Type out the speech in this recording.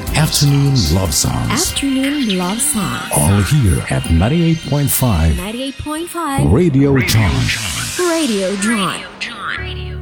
Afternoon Love Songs. Afternoon Love Songs. All here at 98.5. 98.5 Radio John. Radio John.